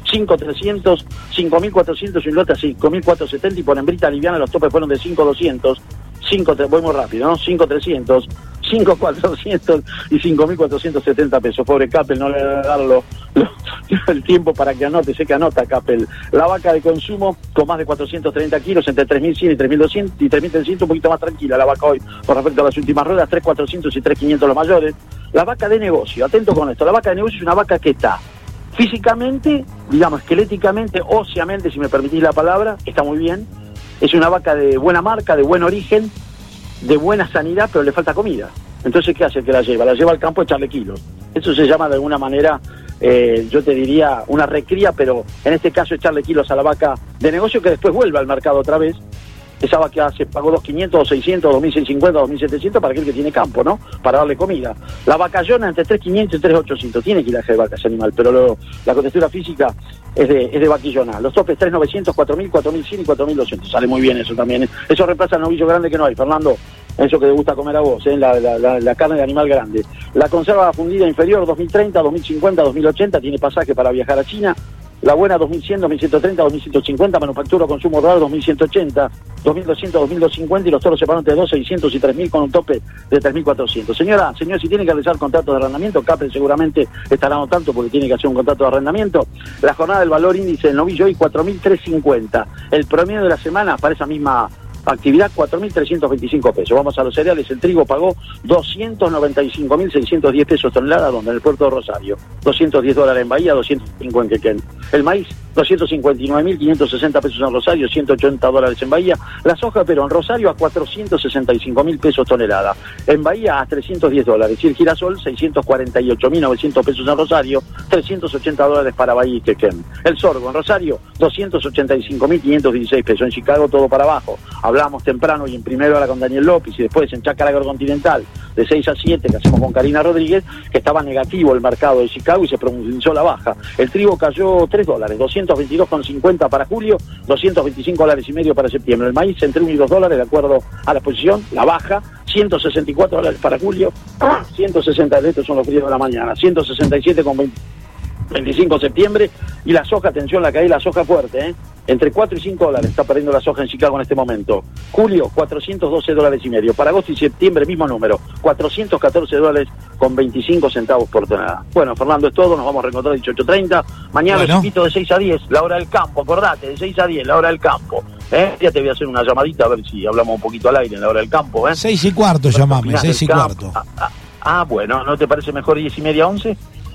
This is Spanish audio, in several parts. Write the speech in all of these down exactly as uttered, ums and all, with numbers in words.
cinco mil trescientos, cinco mil cuatrocientos y un lote a cinco mil cuatrocientos setenta, y por hembrita liviana los topes fueron de cinco mil doscientos, cinco, voy muy rápido, ¿no? cinco mil trescientos, cinco mil cuatrocientos y cinco mil cuatrocientos setenta pesos. Pobre Capel, no le voy a dar lo, lo, el tiempo para que anote, sé que anota Capel. La vaca de consumo con más de cuatrocientos treinta kilos, entre tres mil cien y tres mil doscientos y tres mil trescientos, un poquito más tranquila la vaca hoy con respecto a las últimas ruedas, tres mil cuatrocientos y tres mil quinientos los mayores. La vaca de negocio, atento con esto, la vaca de negocio es una vaca que está físicamente, digamos, esqueléticamente, óseamente, si me permitís la palabra, está muy bien. Es una vaca de buena marca, de buen origen, de buena sanidad, pero le falta comida. Entonces, ¿qué hace el que la lleva? La lleva al campo a echarle kilos. Eso se llama de alguna manera, eh, yo te diría, una recría, pero en este caso echarle kilos a la vaca de negocio que después vuelve al mercado otra vez. Esa vaca se pagó dos mil quinientos, dos mil seiscientos, dos mil seiscientos cincuenta, dos mil setecientos para aquel que tiene campo, ¿no? Para darle comida. La vacayona entre tres mil quinientos y tres mil ochocientos. Tiene kilaje de vaca ese animal, pero lo, la contextura física es de, es de vaquillona. Los topes tres mil novecientos, cuatro mil, cuatro mil cien y cuatro mil doscientos. Sale muy bien eso también, ¿eh? Eso reemplaza el novillo grande que no hay, Fernando. Eso que te gusta comer a vos, ¿eh? la, la, la, la carne de animal grande. La conserva fundida inferior dos mil treinta, dos mil cincuenta, dos mil ochenta. Tiene pasaje para viajar a China. La buena dos mil cien, dos mil ciento treinta, dos mil ciento cincuenta, manufactura o consumo raro dos mil ciento ochenta, dos mil doscientos, dos mil doscientos cincuenta, y los toros separan entre dos mil seiscientos y tres mil con un tope de tres mil cuatrocientos. Señora, señor, si tiene que realizar contrato de arrendamiento, Capel seguramente estará no tanto porque tiene que hacer un contrato de arrendamiento. La jornada del valor índice del novillo hoy cuatro mil trescientos cincuenta. El promedio de la semana para esa misma actividad cuatro mil trescientos veinticinco pesos. Vamos a los cereales. El trigo pagó doscientos noventa y cinco mil seiscientos diez pesos tonelada, donde en el puerto de Rosario, doscientos diez dólares en Bahía, doscientos cinco en Quequén. El maíz, doscientos cincuenta y nueve mil quinientos sesenta pesos en Rosario, ciento ochenta dólares en Bahía. La soja, pero en Rosario a cuatrocientos sesenta y cinco mil pesos tonelada. En Bahía a trescientos diez dólares. Y el girasol, seiscientos cuarenta y ocho mil novecientos pesos en Rosario, trescientos ochenta dólares para Bahía y Quequén. El sorgo en Rosario, doscientos ochenta y cinco mil quinientos dieciséis pesos. En Chicago todo para abajo. Hablamos temprano y en primera hora con Daniel López y después en Chácara Agrocontinental de seis a siete que hacemos con Karina Rodríguez, que estaba negativo el mercado de Chicago y se pronunciou la baja. El trigo cayó tres dólares, doscientos veintidós con cincuenta para julio, doscientos veinticinco dólares y medio para septiembre. El maíz entre uno y dos dólares de acuerdo a la posición, la baja, ciento sesenta y cuatro dólares para julio, ciento sesenta, estos son los fríos de la mañana, ciento sesenta y siete con veinticinco de septiembre. Y la soja, atención, la caída, la soja fuerte, ¿eh? Entre cuatro y cinco dólares está perdiendo la soja en Chicago en este momento. Julio, cuatrocientos doce dólares y medio. Para agosto y septiembre, mismo número, cuatrocientos catorce dólares con veinticinco centavos por tonelada. Bueno, Fernando, es todo. Nos vamos a reencontrar a dieciocho treinta. Mañana bueno. Les invito de seis a diez, la hora del campo. Acordate, de seis a diez, la hora del campo. ¿Eh? Ya te voy a hacer una llamadita a ver si hablamos un poquito al aire en la hora del campo. ¿eh? Seis y cuarto llamame, seis y cuarto. Ah, ah, ah, bueno, ¿no te parece mejor diez y media, once?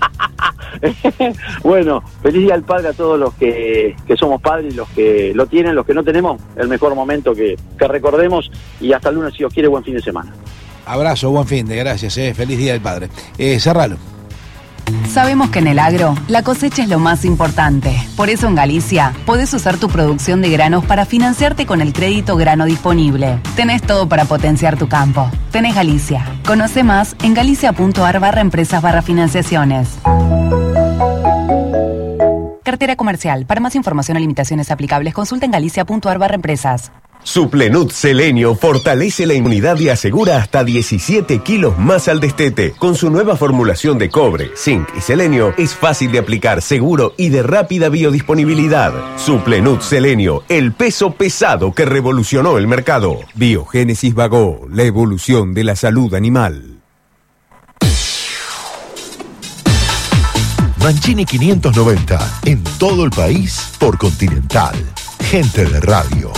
Bueno, feliz día al padre a todos los que, que somos padres, los que lo tienen, los que no tenemos, el mejor momento que, que recordemos, y hasta el lunes, si os quiere, buen fin de semana. Abrazo, buen fin de, gracias, eh. Feliz día del padre. Eh, cerralo. Sabemos que en el agro la cosecha es lo más importante. Por eso en Galicia podés usar tu producción de granos para financiarte con el crédito grano disponible. Tenés todo para potenciar tu campo. Tenés Galicia. Conoce más en galicia.ar barra empresas barra financiaciones. Cartera comercial. Para más información o limitaciones aplicables, consulta en galicia.ar barra empresas. Suplenut Selenio fortalece la inmunidad y asegura hasta diecisiete kilos más al destete. Con su nueva formulación de cobre, zinc y selenio, es fácil de aplicar, seguro y de rápida biodisponibilidad. Suplenut Selenio, el peso pesado que revolucionó el mercado. Biogénesis Bagó, la evolución de la salud animal. Mancini quinientos noventa, en todo el país por Continental. Gente de radio.